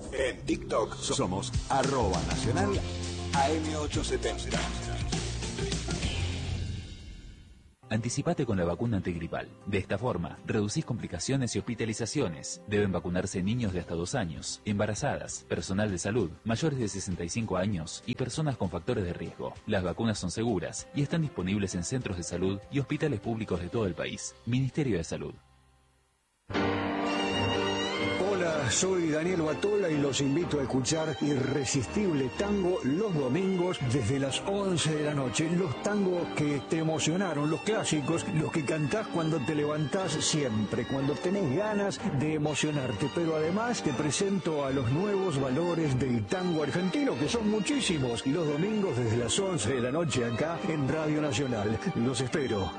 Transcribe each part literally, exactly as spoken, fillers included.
En TikTok somos arroba nacional A M ochocientos setenta. Anticipate con la vacuna antigripal. De esta forma, reducís complicaciones y hospitalizaciones. Deben vacunarse niños de hasta dos años, embarazadas, personal de salud, mayores de sesenta y cinco años y personas con factores de riesgo. Las vacunas son seguras y están disponibles en centros de salud y hospitales públicos de todo el país. Ministerio de Salud. Hola, soy Daniel Batola y los invito a escuchar Irresistible Tango los domingos desde las once de la noche. Los tangos que te emocionaron, los clásicos, los que cantás cuando te levantás siempre, cuando tenés ganas de emocionarte. Pero además te presento a los nuevos valores del tango argentino, que son muchísimos. Y los domingos desde las once de la noche acá en Radio Nacional. Los espero.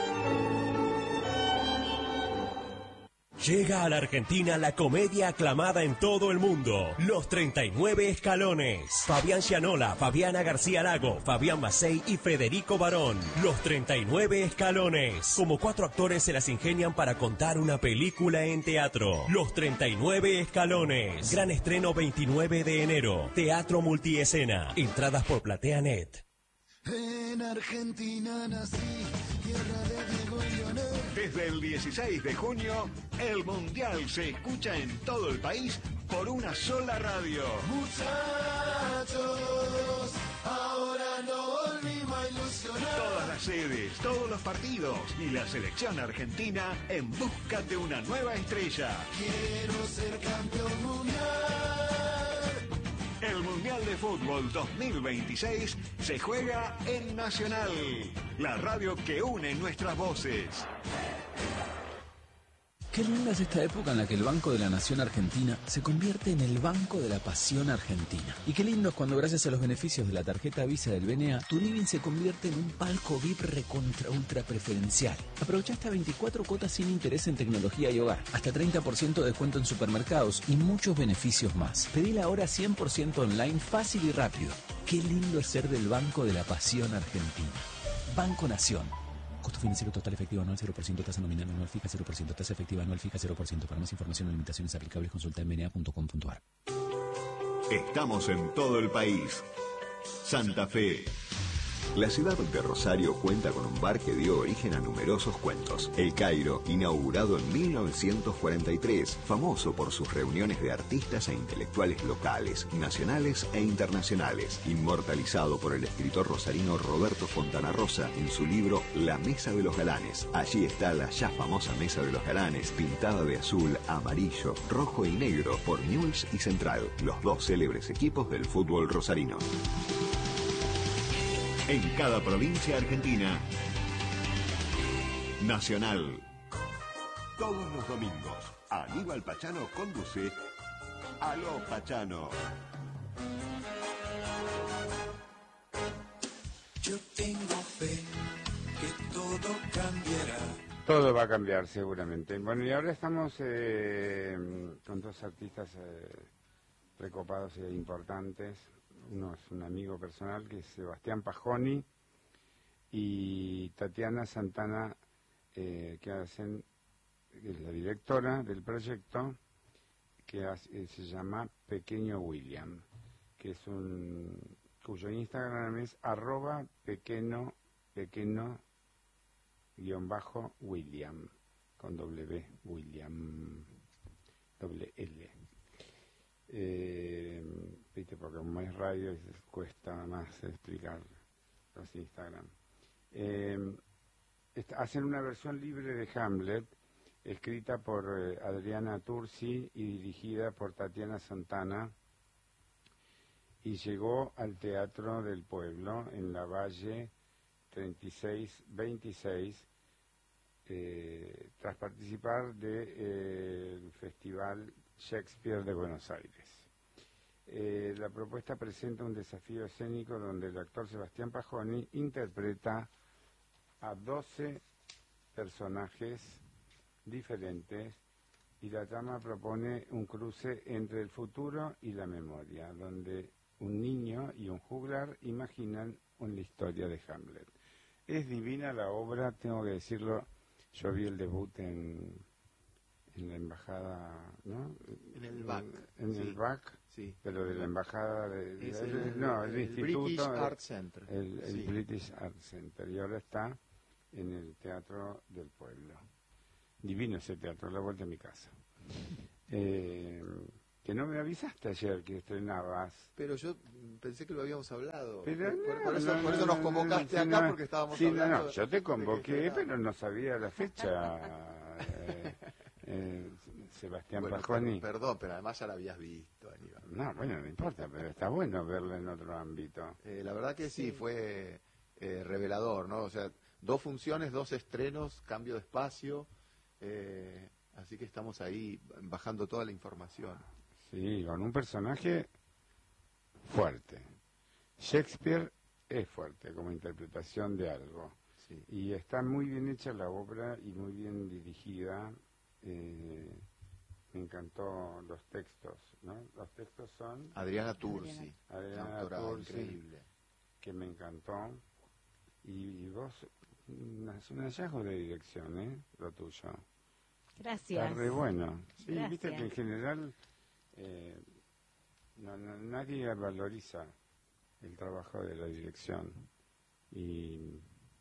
Llega a la Argentina la comedia aclamada en todo el mundo, Los treinta y nueve Escalones. Fabián Gianola, Fabiana García Lago, Fabián Macei y Federico Barón. Los treinta y nueve Escalones. Como cuatro actores se las ingenian para contar una película en teatro. Los treinta y nueve Escalones. Gran estreno veintinueve de enero. Teatro Multiescena. Entradas por PlateaNet. En Argentina nací, tierra de Diego y Leonel. Desde el dieciséis de junio, el Mundial se escucha en todo el país por una sola radio. Muchachos, ahora no volvimos a ilusionar. Todas las sedes, todos los partidos y la selección argentina en busca de una nueva estrella. Quiero ser campeón mundial. El Mundial de Fútbol dos mil veintiséis se juega en Nacional, la radio que une nuestras voces. Qué linda es esta época en la que el Banco de la Nación Argentina se convierte en el Banco de la Pasión Argentina. Y qué lindo es cuando gracias a los beneficios de la tarjeta Visa del B N A, tu living se convierte en un palco V I P recontra ultra preferencial. Aprovecha hasta veinticuatro cuotas sin interés en tecnología y hogar, hasta treinta por ciento de descuento en supermercados y muchos beneficios más. Pedila ahora cien por ciento online, fácil y rápido. Qué lindo es ser del Banco de la Pasión Argentina. Banco Nación. Costo financiero total efectivo anual cero por ciento, tasa nominal anual fija cero por ciento, tasa efectiva anual fija cero por ciento. Para más información o limitaciones aplicables consulta en b n a punto com punto a r. Estamos en todo el país. Santa Fe. La ciudad de Rosario cuenta con un bar que dio origen a numerosos cuentos. El Cairo, inaugurado en mil novecientos cuarenta y tres, famoso por sus reuniones de artistas e intelectuales locales, nacionales e internacionales, inmortalizado por el escritor rosarino Roberto Fontana Rosa en su libro La Mesa de los Galanes. Allí está la ya famosa Mesa de los Galanes, pintada de azul, amarillo, rojo y negro por Newell's y Central, los dos célebres equipos del fútbol rosarino. En cada provincia argentina, Nacional. Todos los domingos, Aníbal Pachano conduce Aló Pachano. Yo tengo fe que todo cambiará. Todo va a cambiar seguramente. Bueno, y ahora estamos eh, con dos artistas eh, recopados e importantes. Uno es un amigo personal que es Sebastián Pajoni y Tatiana Santana, eh, que hacen, que es la directora del proyecto, que hace, se llama Pequeño William, que es un, cuyo Instagram es arroba pequeño, pequeño guión bajo William, con W, William, doble L. Eh, viste, porque como es radio cuesta más explicar los Instagram. Eh, hacen una versión libre de Hamlet, escrita por eh, Adriana Tursi y dirigida por Tatiana Santana, y llegó al Teatro del Pueblo en la Valle treinta y seis veintiséis, eh, tras participar del de, eh, Festival Shakespeare de Buenos Aires. Eh, la propuesta presenta un desafío escénico donde el actor Sebastián Pajoni interpreta a doce personajes diferentes y la trama propone un cruce entre el futuro y la memoria, donde un niño y un juglar imaginan una historia de Hamlet. Es divina la obra, tengo que decirlo, yo vi el debut en en la embajada, ¿no? En el B A C. En sí. el B A C, sí. pero de la embajada de... de es el, el, no, el, el instituto... British Art Center. El, el sí. British Art Center. Y ahora está en el Teatro del Pueblo. Divino ese teatro, a la vuelta de mi casa. Eh, que no me avisaste ayer que estrenabas. Pero yo pensé que lo habíamos hablado. Pero por, no, por eso, no, por eso no, nos convocaste no, acá, no, porque estábamos sí, hablando. No, no, yo te convoqué, de que pero no sabía la fecha. eh, eh, Sebastián bueno, Pajoni. Per, perdón, pero además ya la habías visto, Aníbal. No, bueno, no importa, pero está bueno verla en otro ámbito. Eh, la verdad que sí, Sí. fue eh, revelador, ¿no? O sea, dos funciones, dos estrenos, cambio de espacio, eh, así que estamos ahí bajando toda la información. Sí, con un personaje fuerte. Shakespeare es fuerte como interpretación de algo. Sí. Y está muy bien hecha la obra y muy bien dirigida. Eh, me encantó los textos, ¿no? Los textos son... Adriana Tursi, Adriana una autora Tursi, increíble. que me encantó. Y, y vos, es un hallazgo de dirección, ¿eh? Lo tuyo. Gracias. Está re bueno. Sí, Gracias. viste que en general eh, no, no, nadie valoriza el trabajo de la dirección. Y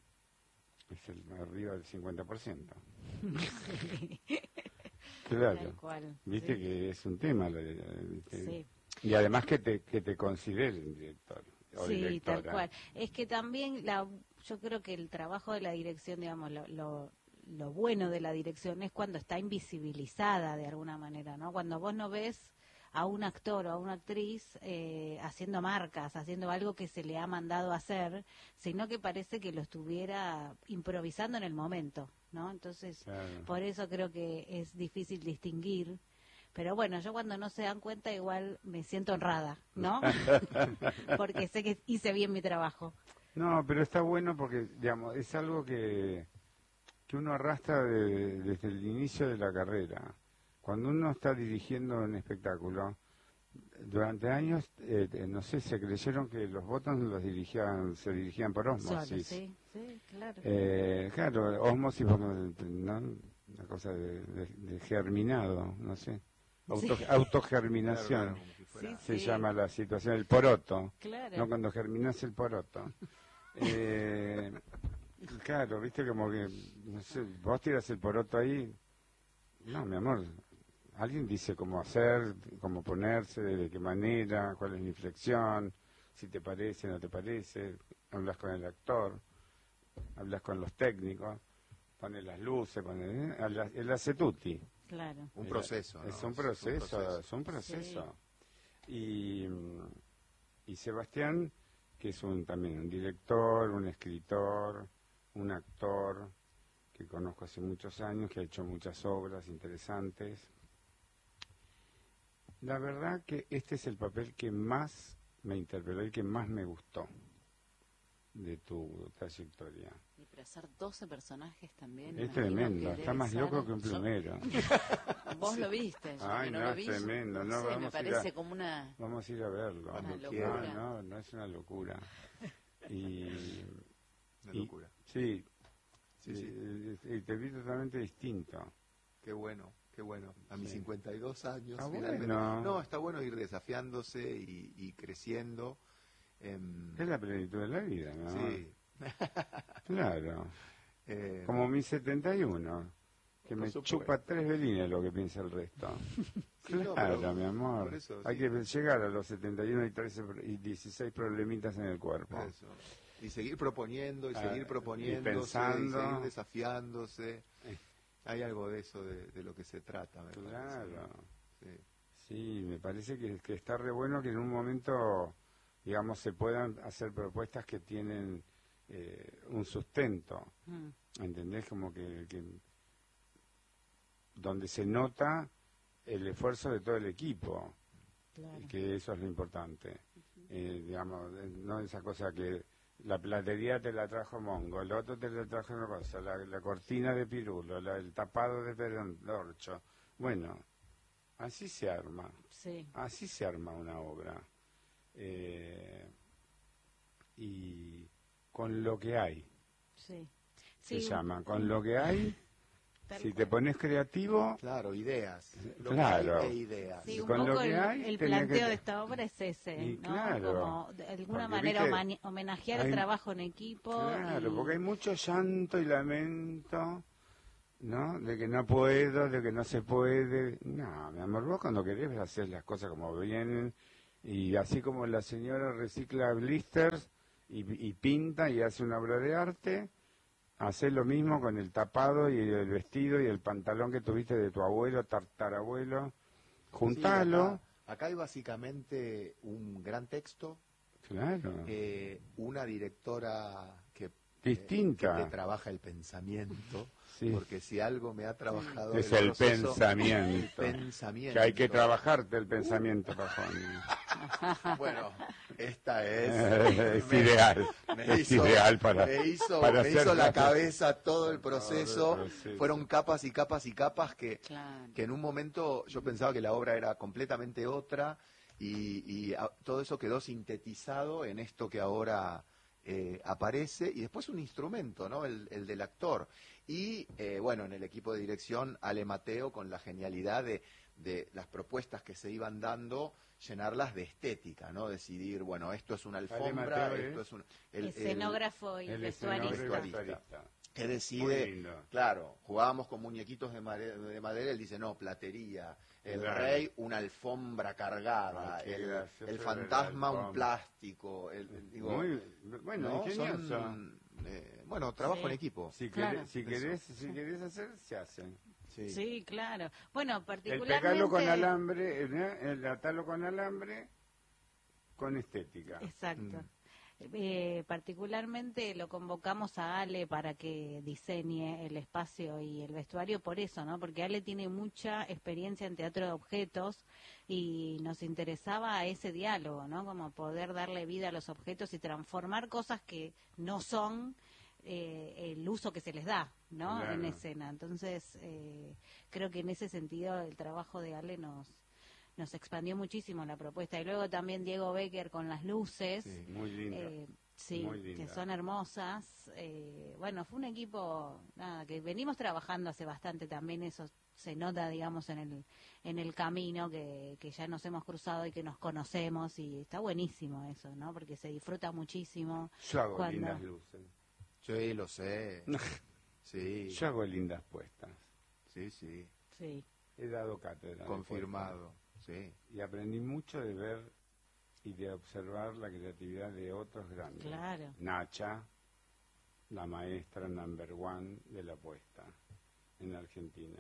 es el, arriba del cincuenta por ciento. Sí. Claro. Tal cual, Viste sí. que es un tema. La, ¿viste? Sí. Y además que te, que te consideren director o Sí, directora. tal cual. Es que también la, yo creo que el trabajo de la dirección, digamos, lo, lo, lo bueno de la dirección es cuando está invisibilizada de alguna manera, ¿no? Cuando vos no ves a un actor o a una actriz eh, haciendo marcas, haciendo algo que se le ha mandado a hacer, sino que parece que lo estuviera improvisando en el momento, ¿no? Entonces, Claro. por eso creo que es difícil distinguir. Pero bueno, yo cuando no se dan cuenta igual me siento honrada, ¿no? Porque sé que hice bien mi trabajo. No, pero está bueno porque, digamos, es algo que, que uno arrastra de- desde el inicio de la carrera. Cuando uno está dirigiendo un espectáculo, durante años, eh, eh, no sé, se creyeron que los votos los dirigían, se dirigían por Solo, ósmosis. sí, sí, claro. Eh, claro, ósmosis, porque, ¿no? Una cosa de, de- de germinado, no sé. Auto, Sí. Autogerminación. Claro, claro, como si fuera- Sí, Se sí. llama la situación, el poroto. Claro. No, cuando germinas el poroto. Eh, claro, viste como que, no sé, vos tiras el poroto ahí. No, mi amor, alguien dice cómo hacer, cómo ponerse, de qué manera, cuál es la inflexión, si te parece, no te parece. Hablas con el actor, hablas con los técnicos, pones las luces, pones, hablas- él hace tutti. Claro. Un proceso, ¿no? Es un Es un proceso, proceso. es un proceso. Y, mm, y Sebastián, que es un también un director, un escritor, un actor, que conozco hace muchos años, que ha hecho muchas obras interesantes. La verdad que este es el papel que más me interpeló y que más me gustó de tu trayectoria. Y pero hacer doce personajes también. Es imagino tremendo, que está debe más ser- loco que un Yo- plumero. Vos lo viste, yo Ay, que no, no, lo es vi. tremendo, no, sé, me vamos a ir parece a- como una... Vamos a ir a verlo. Una No, locura. no, no es una locura. Y, Una y- locura. Sí, Sí, y, sí. y- y te vi totalmente distinto. Qué bueno, qué bueno. A mis Sí. cincuenta y dos años, Está finalmente. bueno. No, está bueno ir desafiándose y, y creciendo. em, Es la plenitud de la vida, ¿no? Sí. Claro. Eh, Como mi setenta y uno, que por me supuesto. chupa tres velines lo que piensa el resto. Sí, no, Claro, pero- mi amor. por eso, Hay sí. que llegar a los setenta y uno y, trece pro- y dieciséis problemitas en el cuerpo. Eso. Y seguir proponiendo, y Ah, seguir y proponiéndose, pensando. y seguir desafiándose. Hay algo de eso, de, de lo que se trata, me parece, Claro. ¿no? Sí. Sí, me parece que, que está re bueno que en un momento, digamos, se puedan hacer propuestas que tienen eh, un sustento. Mm. ¿Entendés? Como que, que donde se nota el esfuerzo de todo el equipo, Claro. y que eso es lo importante. Eh, digamos, eh, no esa cosa que la platería te la trajo Mongo, el otro te la trajo una cosa, la, la cortina de Pirulo, la- el tapado de Perondorcho. Bueno, así se arma, Sí. así se arma una obra. Eh, y con lo que hay, Sí. se Sí, llama, con lo que hay, Tal si cual. te pones creativo... Claro, ideas. Lo Claro. que hay e ideas. Sí, un Con lo poco que el, hay, el tenés planteo que- de esta obra es ese, Y ¿no? claro, Como de alguna porque, manera viste, homane- homenajear hay- el trabajo en equipo. Claro, y- porque hay mucho llanto y lamento, ¿no? De que no puedo, de que no se puede. No, mi amor, vos cuando querés hacer las cosas como vienen, y así como la señora recicla blisters y, y pinta y hace una obra de arte, hacés lo mismo con el tapado y el vestido y el pantalón que tuviste de tu abuelo, tartarabuelo, juntalo. Sí, acá, acá hay básicamente un gran texto, Claro. eh, una directora que, Distinta. eh, que te trabaja el pensamiento, Sí. porque si algo me ha trabajado Es el el proceso- pensamiento. el pensamiento. Que hay que trabajarte el pensamiento, Pajón. Bueno, esta es... Es ideal, es ideal para- Me hizo, para me hacer hizo la la- cabeza todo el proceso. Todo el proceso. Fueron capas y capas y capas que, Claro. que en un momento yo pensaba que la obra era completamente otra y, y a- todo eso quedó sintetizado en esto que ahora eh, aparece y después un instrumento, ¿no? El, el del actor. Y eh, bueno, en el equipo de dirección, Ale Mateo con la genialidad de, de las propuestas que se iban dando, llenarlas de estética, ¿no? Decidir, bueno, esto es una alfombra, Mateo esto es es un... el- el- Escenógrafo y El vestuarista. escenógrafo y vestuarista. que Muy decide, lindo. claro, jugábamos con muñequitos de madera, de madera, él dice, no, platería, el Claro. rey, una alfombra cargada, Ah, qué el, gracioso el era fantasma, la un alfombra. plástico, el, el- digo, Muy, bueno, ¿no? ingenioso. Son, eh, bueno, trabajo Sí. en equipo. Si, Claro. querés, si, querés, si querés hacer, se hace. Sí. Sí, claro. Bueno, El particularmente... pegarlo con alambre, el, el atarlo con alambre, con estética. Exacto. Mm. Eh, particularmente lo convocamos a Ale para que diseñe el espacio y el vestuario por eso, ¿no? Porque Ale tiene mucha experiencia en teatro de objetos y nos interesaba ese diálogo, ¿no? Como poder darle vida a los objetos y transformar cosas que no son eh, el uso que se les da, ¿no? Claro. En escena. Entonces, eh, creo que en ese sentido el trabajo de Ale nos nos expandió muchísimo la propuesta. Y luego también Diego Becker con las luces. Sí. Muy lindo. Eh, sí, Muy linda. que son hermosas. Eh, bueno, fue un equipo, nada, que venimos trabajando hace bastante también, eso se nota, digamos, en el en el camino, que, que ya nos hemos cruzado y que nos conocemos, y está buenísimo eso, ¿no? Porque se disfruta muchísimo. Yo hago cuando- lindas luces. Sí, lo sé. Sí, Yo hago lindas puestas. sí, sí, Sí, He dado cátedra. de confirmado. Sí. puestas. Y aprendí mucho de ver y de observar la creatividad de otros grandes. claro. Nacha, la maestra number one de la puesta en Argentina.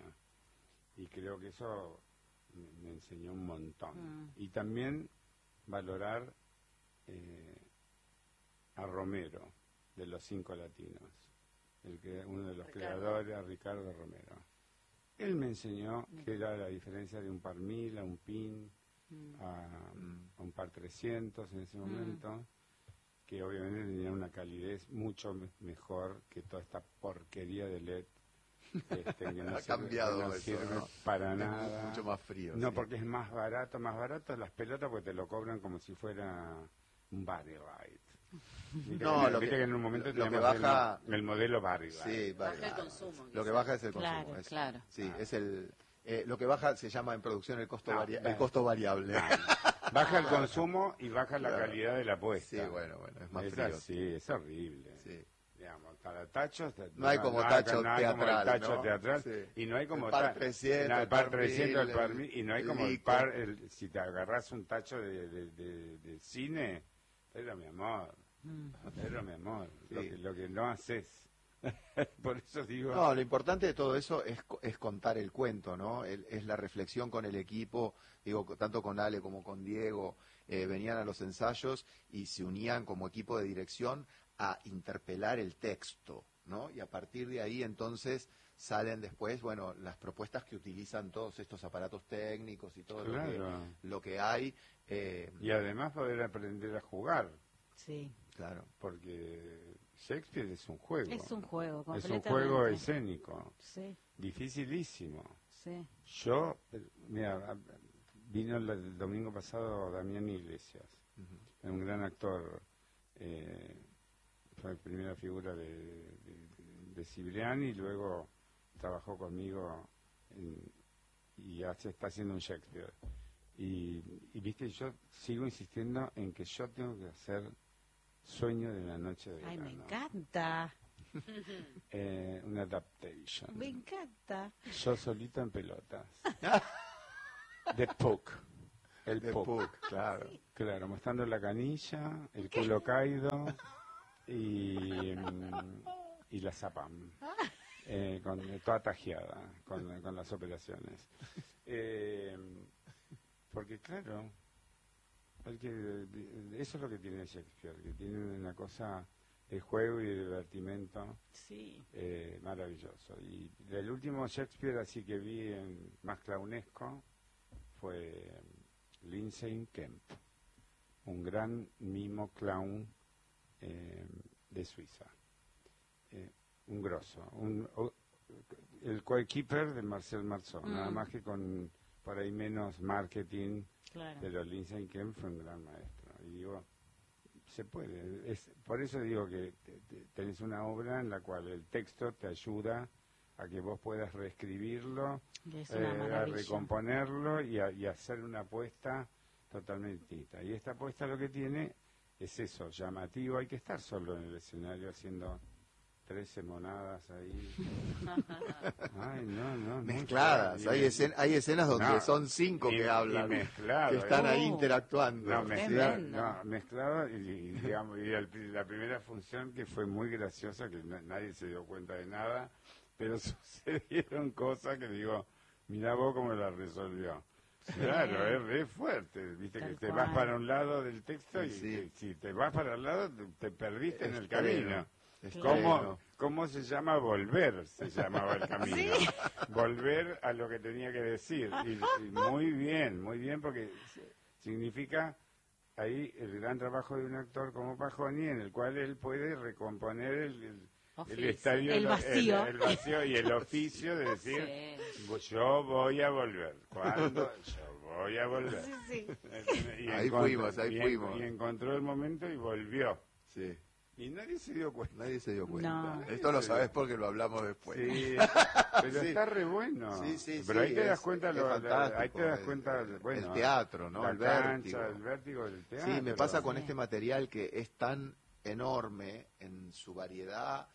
Y creo que eso me, me enseñó un montón. Mm. Y también valorar eh, a Romero, de los cinco latinos, el que uno de los Ricardo. creadores, a Ricardo Romero. Él me enseñó que era la diferencia de un par mil a un pin, Mm. a, Mm. a un par trescientos en ese Mm. momento, que obviamente tenía una calidez mucho me- mejor que toda esta porquería de L E D. Este, que no Ha sirve- cambiado que no eso, sirve ¿no? para Es mu- nada. mucho más frío, No, sí. porque es más barato, más barato las pelotas porque te lo cobran como si fuera un Barry Light. Viste No, que, lo viste que- que en un momento lo- lo que teníamos baja- el, el modelo Barry Light. Sí, Baja vale. el consumo, Lo que quizás. baja es el consumo. Claro, es- claro. Sí, Ah. es el... eh, lo que baja se llama en producción el costo, No, varia- el bueno. costo variable. Baja el consumo y baja la Claro. calidad de la apuesta. Sí, bueno, bueno, es más es frío. así, es horrible. Sí. Digamos, cada tacho... No hay como no tacho no hay como el teatral, tacho ¿no? teatral, Sí. y no hay como El par ta- trescientos, no, el el par par trescientos, el mil, par el- mil, y no hay el como el Lico. par, el- si te agarras un tacho de, de, de- de cine, pero mi amor, Mm. pero mi amor, lo, Sí. que, lo que no haces. Por eso digo... No, lo importante de todo eso es, co- es contar el cuento, ¿no? El- es la reflexión con el equipo, digo, co- tanto con Ale como con Diego, eh, venían a los ensayos y se unían como equipo de dirección a interpelar el texto, ¿no? Y a partir de ahí entonces salen después, bueno, las propuestas que utilizan todos estos aparatos técnicos y todo lo, Claro. que, lo que hay. eh, Y además poder aprender a jugar, Sí, claro. porque Shakespeare es un juego. es un juego, Es un completamente. juego escénico, Sí, dificilísimo. sí. Yo, eh, mira, a- vino el, el domingo pasado Damián Iglesias, Ujú. un gran actor, eh, fue primera figura de, de, de Cibrián y luego trabajó conmigo en, y hace, está haciendo un Shakespeare. Y, y viste, yo sigo insistiendo en que yo tengo que hacer Sueño de la noche de Ay, verano. me encanta. Eh, una adaptation. Me encanta. Yo solito en pelotas. The Puck. El The Puck. Puck, claro. Claro, mostrando la canilla, el culo caído y, mm, y la zapam. Eh, con, toda tajeada con, con las operaciones. Eh, porque claro, el que, eso es lo que tiene Shakespeare, que tiene una cosa de juego y de divertimento sí. eh, maravilloso. Y el último Shakespeare así que vi en, más clownesco fue Lindsay Kemp, un gran mimo clown eh, de Suiza. Eh, un grosso, un, o, el coequiper de Marcel Marceau, mm. nada más que con por ahí menos marketing, claro. Pero Lindsay Kemp fue un gran maestro. Y digo, se puede, es, por eso digo que te, te, tenés una obra en la cual el texto te ayuda a que vos puedas reescribirlo, eh, a recomponerlo y, a, y hacer una apuesta totalmente distinta. Y esta apuesta lo que tiene es eso, llamativo, hay que estar solo en el escenario haciendo trece monadas ahí. Ay, no, no, mezcladas, hay, escen hay escenas donde no, son cinco y, que hablan, mezclado, que están eh. ahí interactuando. No, mezclado, no, mezclado y, y, digamos, y el, la primera función que fue muy graciosa, que na nadie se dio cuenta de nada, pero sucedieron cosas que digo, mirá vos cómo la resolvió. Claro, es re fuerte, viste. Tal que te cual. Vas para un lado del texto y sí. te, si te vas para el lado te, te perdiste es en el camino. ¿Cómo, ¿Cómo se llama volver? Se llamaba el camino. ¿Sí? Volver a lo que tenía que decir. Y, y muy bien, muy bien, porque significa ahí el gran trabajo de un actor como Pajoni, en el cual él puede recomponer el, el, el estadio, el vacío. El, el vacío y el oficio de decir, sí. Yo voy a volver. ¿Cuándo? Yo voy a volver. Sí, sí. Y ahí fuimos, ahí y, fuimos. Y encontró el momento y volvió. Sí. Y nadie se dio cuenta. Nadie se dio cuenta. No. Esto lo sabes porque lo hablamos después. Sí, pero sí. Está re bueno. Sí, sí, pero sí, ahí te es, das cuenta, lo, ahí te das cuenta, el, bueno, el teatro, ¿no? La el cancha, vértigo. el vértigo del teatro. Sí, me pasa con sí. este material que es tan enorme en su variedad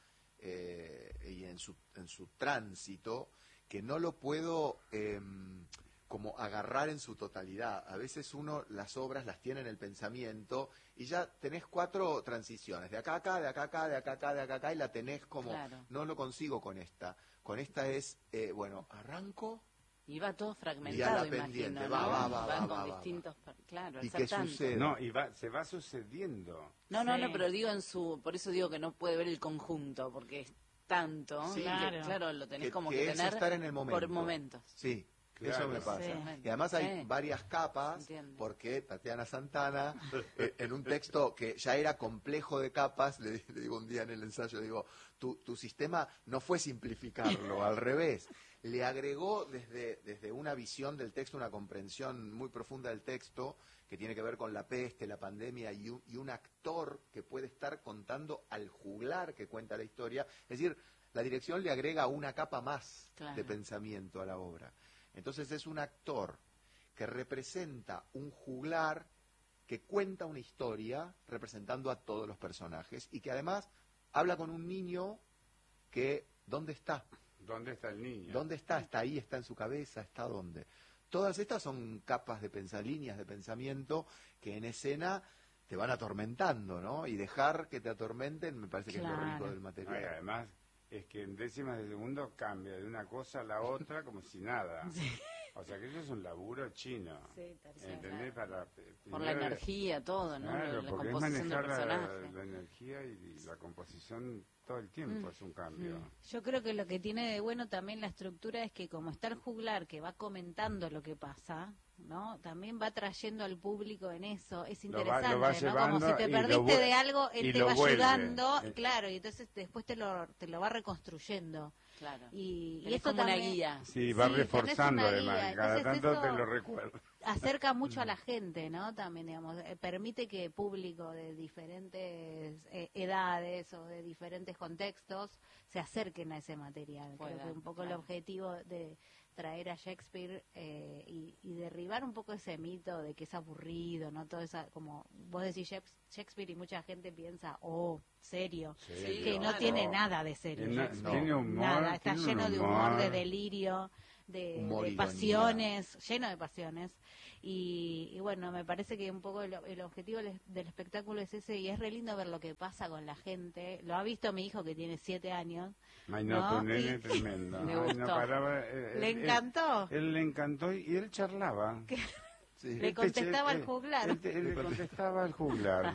eh, y en su, en su tránsito que no lo puedo eh, como agarrar en su totalidad. A veces uno las obras las tiene en el pensamiento y ya tenés cuatro transiciones, de acá a acá, de acá a acá, de acá a acá, de acá a acá, y la tenés como, claro. No lo consigo con esta. Con esta es, eh, bueno, arranco... Y va todo fragmentado, y pendiente, imagino, va, ¿no? va, va, Van va, con va, distintos... Va. Claro, ¿Y qué sucede? No, y va, se va sucediendo. No, sí. no, no, pero digo en su... Por eso digo que no puede ver el conjunto, porque es tanto, sí, claro. Que, claro, lo tenés que, como que, que es tener estar en el momento. Por momentos. Sí. Claro, eso me pasa. Sí. Y además hay sí. varias capas, Entiendo. porque Tatiana Santana, eh, en un texto que ya era complejo de capas, le, le digo un día en el ensayo, digo, tu, tu sistema no fue simplificarlo, al revés. Le agregó desde, desde una visión del texto, una comprensión muy profunda del texto, que tiene que ver con la peste, la pandemia, y un, y un actor que puede estar contando al juglar que cuenta la historia. Es decir, la dirección le agrega una capa más claro. de pensamiento a la obra. Entonces es un actor que representa un juglar que cuenta una historia representando a todos los personajes y que además habla con un niño que, ¿dónde está? ¿Dónde está el niño? ¿Dónde está? ¿Está ahí? ¿Está en su cabeza? ¿Está dónde? Todas estas son capas de pensar, líneas de pensamiento que en escena te van atormentando, ¿no? Y dejar que te atormenten me parece claro. que es lo rico del material. Ay, además... es que en décimas de segundo cambia de una cosa a la otra como si nada. Sí. O sea que eso es un laburo chino. Sí, ¿entendés? Para, por la energía, todo, ¿no? Claro, la porque es composición manejar del personaje. La, la energía y, y la composición todo el tiempo, mm. es un cambio. Mm. Yo creo que lo que tiene de bueno también la estructura es que como está el juglar que va comentando lo que pasa, ¿no? También va trayendo al público en eso. Es Lo va- interesante, lo va ¿no? llevando Como si te y lo perdiste vu- de algo, y él te lo va vuelve. ayudando, Eh. claro, y entonces después te lo, te lo va reconstruyendo. Claro. Y, y Tenés eso como una también- guía. Sí, va Sí, tenés reforzando una además, guía. y cada Entonces tanto eso te lo recuerdo. acerca mucho a la gente, ¿no? También, digamos, eh, permite que público de diferentes eh, edades o de diferentes contextos se acerquen a ese material. Creo Puedan, que un poco el claro. objetivo de traer a Shakespeare eh, y, y derribar un poco ese mito de que es aburrido, ¿no? Todo esa, como vos decís Shaks- Shakespeare y mucha gente piensa, oh, serio, Serio, que no claro. tiene nada de serio. Tiene- Shakespeare. tiene humor, nada, está tiene un lleno de humor, humor. de delirio, de, Humor, de ironía. pasiones, lleno de pasiones. Y, y bueno, me parece que un poco el, el objetivo del, del espectáculo es ese, y es re lindo ver lo que pasa con la gente. Lo ha visto mi hijo que tiene siete años. Ay, no, ¿no? tu nene Y- es tremendo. Le Ay, no gustó. paraba, eh, Le él- él- encantó. Él, le encantó y, y él charlaba. Sí. Le contestaba al juglar. Él, te- él le contestaba al juglar.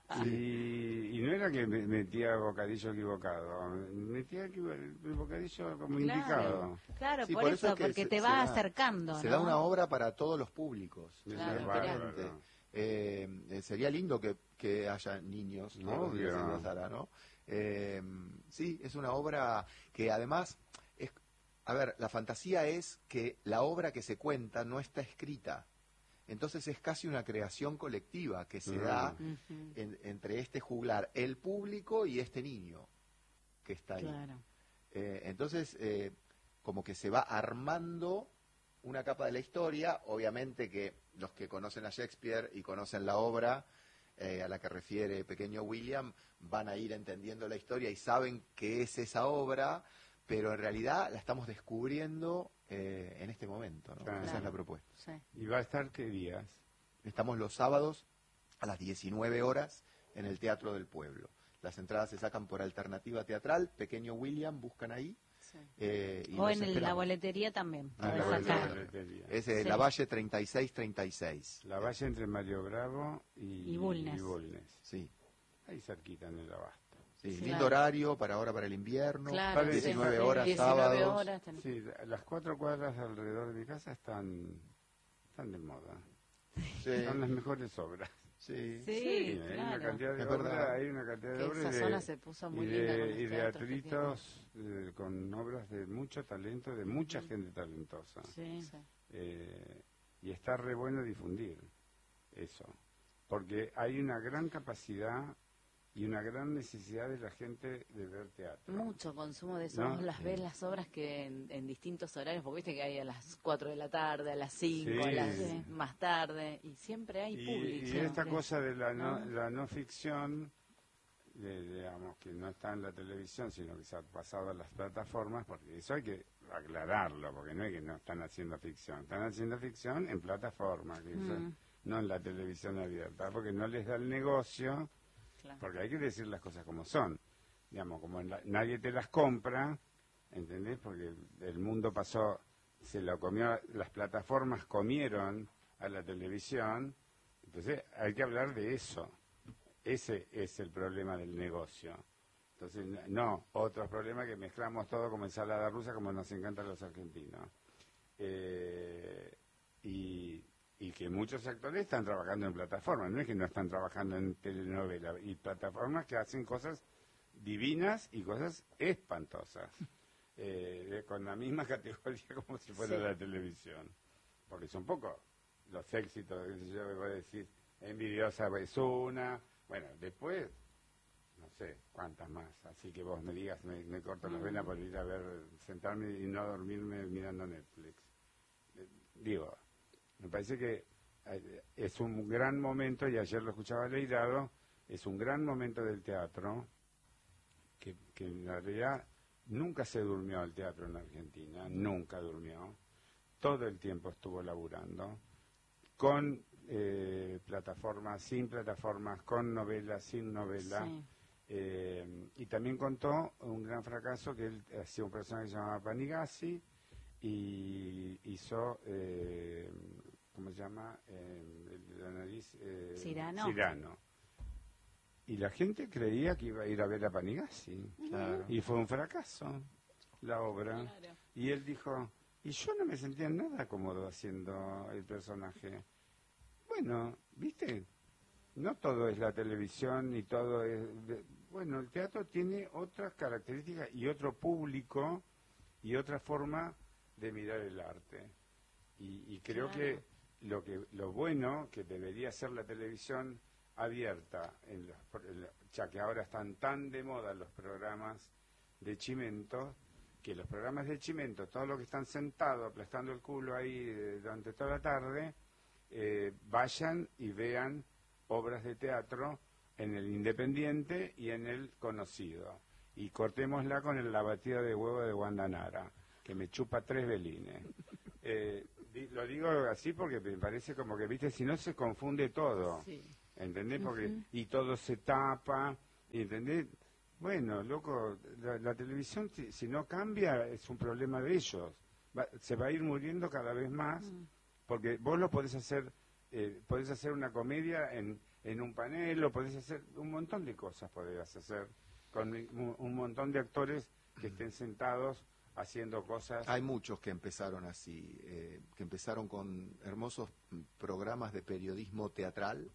Y, y no era que me- metía bocadillo equivocado, metía equivo- el bocadillo como Claro. indicado. Claro, Sí, por, por eso, eso es que porque se- te se va da- acercando. Se ¿no? da una obra para todos los públicos. Claro, realmente. bárbaro. Eh, eh, sería lindo que, que haya niños, ¿no? Obvio. Diciendo Sara, ¿no? Eh, sí, es una obra que además, es, a ver, la fantasía es que la obra que se cuenta no está escrita. Entonces es casi una creación colectiva que se Mm. da Ujú. en- entre este juglar, el público y este niño que está ahí. Claro. Eh, entonces, eh, como que se va armando una capa de la historia, obviamente que los que conocen a Shakespeare y conocen la obra eh, a la que refiere Pequeño William, van a ir entendiendo la historia y saben qué es esa obra, pero en realidad la estamos descubriendo eh, en este momento, ¿no? Claro. Esa es la propuesta. Sí. ¿Y va a estar qué días? Estamos los sábados a las diecinueve horas en el Teatro del Pueblo. Las entradas se sacan por Alternativa Teatral, Pequeño William, buscan ahí. Sí. eh, y O los en el- la esperamos. boletería también. Ah, podés la boletería. sacar. boletería. Es eh, Sí. la Valle treinta y seis treinta y seis. La valle entre Mario Bravo y, Y Bulnes. y Bulnes. Sí, Ahí cerquita en el abasto. sí. Sí. Lindo Claro. horario para ahora, para el invierno. Claro, Para sí. diecinueve Sí. horas, diecinueve sábados. horas tenés- Sí, las cuatro cuadras alrededor de mi casa están, están de moda. Sí, Son las mejores obras. sí. Sí, hay una claro. cantidad de Es obras, verdad. hay una cantidad de Que obras esa de- zona se puso muy y linda de, con los y de teatros que tiene. atritos eh, con obras de mucho talento, de mucha gente talentosa. Sí. Sí. Eh, y está re bueno difundir eso, porque hay una gran capacidad y una gran necesidad de la gente de ver teatro. Mucho consumo de eso. No. Vos las ves las obras que en, en distintos horarios, porque viste que hay a las cuatro de la tarde, a las cinco, Sí. a las Sí. más tarde, y siempre hay Y, público. y esta que- cosa de la no, ¿no? la no ficción, de- digamos, que no está en la televisión, sino que se ha pasado a las plataformas, porque eso hay que aclararlo, porque no es que no están haciendo ficción, están haciendo ficción en plataformas, que eso- Mm. no en la televisión abierta, porque no les da el negocio, Claro. porque hay que decir las cosas como son. Digamos, como en la- nadie te las compra, ¿entendés? Porque el, el mundo pasó, se lo comió, las plataformas comieron a la televisión, entonces hay que hablar de eso. Ese es el problema del negocio. Entonces, no, otros problemas que mezclamos todo como ensalada rusa, como nos encantan los argentinos. Eh, y, y que muchos actores están trabajando en plataformas, no es que no están trabajando en telenovela, y plataformas que hacen cosas divinas y cosas espantosas, eh, con la misma categoría como si fuera Sí. la televisión. Porque son pocos los éxitos, qué sé yo, voy a decir, Envidiosa es una, bueno, después, no sé cuántas más, así que vos me digas, me, me corto las venas por ir a ver, sentarme y no dormirme mirando Netflix. Eh, digo, me parece que eh, es un gran momento, y ayer lo escuchaba Leirado, es un gran momento del teatro, que, que en realidad nunca se durmió el teatro en Argentina, nunca durmió, todo el tiempo estuvo laburando, con eh, plataformas, sin plataformas, con novelas, sin novela. Sí. Eh, y también contó un gran fracaso, que él hacía un personaje que se llamaba Panigasi y hizo, eh, ¿cómo se llama? Eh, el de la nariz. Eh, Cyrano. Cyrano. Y la gente creía que iba a ir a ver a Panigasi. Claro. Y fue un fracaso la obra. Claro. Y él dijo, Y yo no me sentía nada cómodo haciendo el personaje. Bueno, ¿viste? No todo es la televisión ni todo es... De, bueno, el teatro tiene otras características y otro público y otra forma de mirar el arte. Y, y creo claro. que lo que lo bueno que debería ser la televisión abierta, en los, en los, ya que ahora están tan de moda los programas de Chimento, que los programas de Chimento, todos los que están sentados aplastando el culo ahí eh, durante toda la tarde, eh, vayan y vean obras de teatro en el Independiente y en el Conocido. Y cortémosla con el, la batida de huevo de Guandanara, que me chupa tres velines. Eh, di, lo digo así porque me parece como que, viste, si no se confunde todo. Sí. ¿Entendés? Porque, uh-huh. y todo se tapa, ¿entendés? Bueno, loco, la, la televisión, si, si no cambia, es un problema de ellos. Va, se va a ir muriendo cada vez más, uh-huh. porque vos lo podés hacer, eh, podés hacer una comedia en, en un panel, o podés hacer un montón de cosas, podés hacer con un, un montón de actores que estén sentados haciendo cosas. Hay muchos que empezaron así, eh, que empezaron con hermosos programas de periodismo teatral,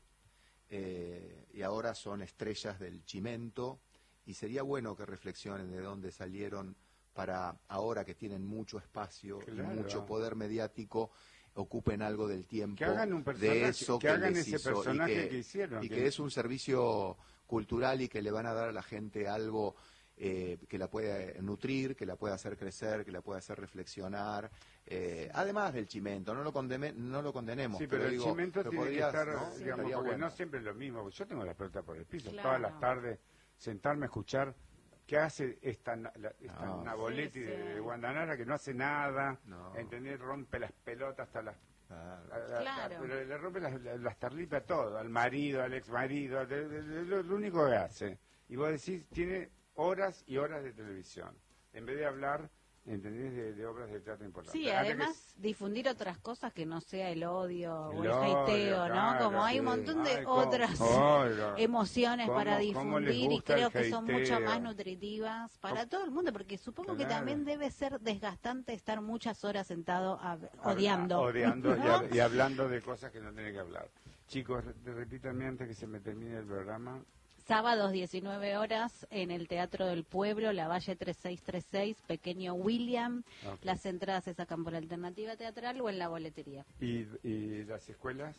eh, y ahora son estrellas del Chimento, y sería bueno que reflexionen de dónde salieron para ahora que tienen mucho espacio claro. y mucho poder mediático, ocupen algo del tiempo que hagan un de eso que, que, que hagan les ese hizo, personaje y que, que hicieron y que... que es un servicio cultural y que le van a dar a la gente algo eh, que la pueda nutrir, que la pueda hacer crecer, que la pueda hacer reflexionar, eh, además del Chimento, no lo condene, no lo condenemos. Sí, pero, pero el digo, Chimento tiene podrías, que estar, ¿no? digamos, porque bueno. no siempre es lo mismo. Yo tengo la pelota por el piso, claro. todas las tardes, sentarme a escuchar qué hace esta, la, esta no. Navoletti sí, sí. de, de Guandanara, que no hace nada, no. ¿entendés? Rompe las pelotas hasta las... Claro. La, la, claro. la, pero le rompe las, las, las tarlipas a todo, al marido, al ex marido, es lo, lo único que hace. Y vos decís, tiene horas y horas de televisión, en vez de hablar, ¿entendés?, de, de obras de teatro importantes. Sí, además que... difundir otras cosas que no sea el odio el o el hateo, ¿no? Claro, como hay un montón de Ay, otras oh, emociones ¿Cómo, para difundir y creo que son mucho más nutritivas para todo el mundo, porque supongo claro. que también debe ser desgastante estar muchas horas sentado a, odiando. Odiando ¿no? y, y hablando de cosas que no tiene que hablar. Chicos, repítanme antes que se me termine el programa. Sábados diecinueve horas en el Teatro del Pueblo, La Valle tres seis tres seis, Pequeño William. Okay. Las entradas se sacan por Alternativa Teatral o en la boletería. ¿Y, y las escuelas?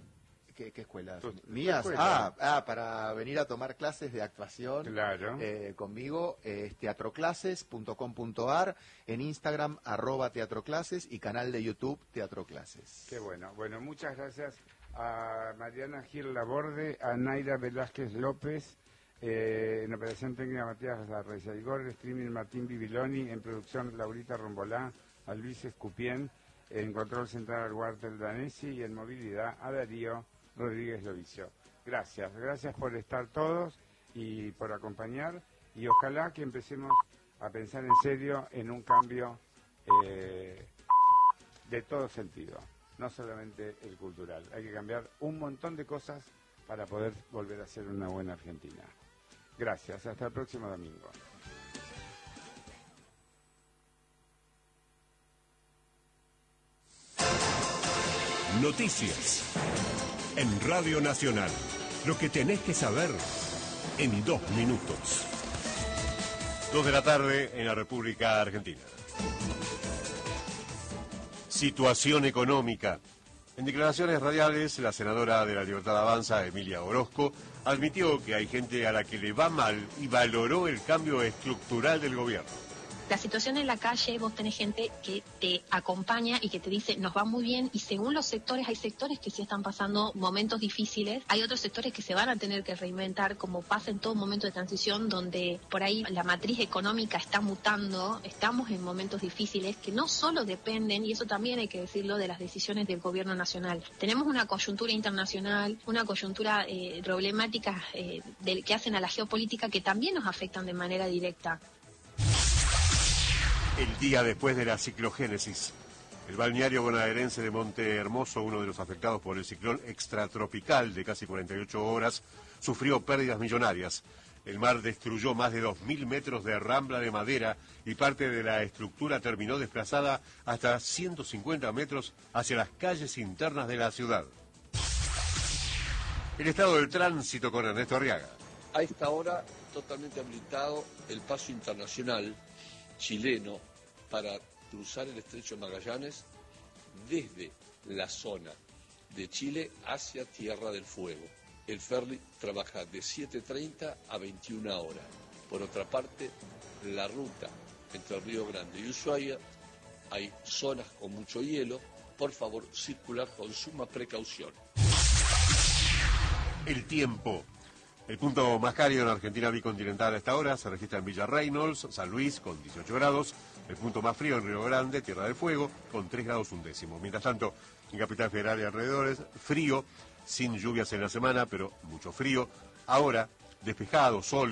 ¿Qué, qué escuelas? ¿Mías? Ah, ah, para venir a tomar clases de actuación claro. eh, conmigo, eh, es teatroclases punto com punto ar, en Instagram, arroba teatroclases, y canal de YouTube, Teatroclases. Qué bueno. Bueno, muchas gracias a Mariana Gil Laborde, a Naira Velázquez López, eh, en operación técnica Matías Larreza Igor, streaming Martín Bibiloni, en producción Laurita Rombolá, a Luis Escupien, en control central Walter Danesi y en movilidad a Darío Rodríguez Lovicio. Gracias, gracias por estar todos y por acompañar, y ojalá que empecemos a pensar en serio en un cambio eh, de todo sentido. No solamente el cultural. Hay que cambiar un montón de cosas para poder volver a ser una buena Argentina. Gracias. Hasta el próximo domingo. Noticias. En Radio Nacional. Lo que tenés que saber en dos minutos. Dos de la tarde en la República Argentina. Situación económica. En declaraciones radiales, la senadora de la Libertad Avanza, Emilia Orozco, admitió que hay gente a la que le va mal y valoró el cambio estructural del gobierno. La situación en la calle, vos tenés gente que te acompaña y que te dice, nos va muy bien, y según los sectores, hay sectores que sí están pasando momentos difíciles, hay otros sectores que se van a tener que reinventar, como pasa en todo momento de transición, donde por ahí la matriz económica está mutando, estamos en momentos difíciles que no solo dependen, y eso también hay que decirlo, de las decisiones del gobierno nacional. Tenemos una coyuntura internacional, una coyuntura eh, problemática eh, del, que hacen a la geopolítica, que también nos afectan de manera directa. El día después de la ciclogénesis, el balneario bonaerense de Monte Hermoso, uno de los afectados por el ciclón extratropical de casi cuarenta y ocho horas, sufrió pérdidas millonarias. El mar destruyó más de dos mil metros de rambla de madera y parte de la estructura terminó desplazada hasta ciento cincuenta metros hacia las calles internas de la ciudad. El estado del tránsito con Ernesto Arriaga. A esta hora, totalmente habilitado el paso internacional chileno para cruzar el estrecho de Magallanes desde la zona de Chile hacia Tierra del Fuego. El ferry trabaja de siete treinta a veintiuna horas. Por otra parte, la ruta entre Río Grande y Ushuaia, hay zonas con mucho hielo. Por favor, circular con suma precaución. El tiempo. El punto más cálido en la Argentina bicontinental a esta hora se registra en Villa Reynolds, San Luis, con dieciocho grados. El punto más frío en Río Grande, Tierra del Fuego, con tres grados un décimo. Mientras tanto, en Capital Federal y alrededores, frío, sin lluvias en la semana, pero mucho frío. Ahora, despejado, sol.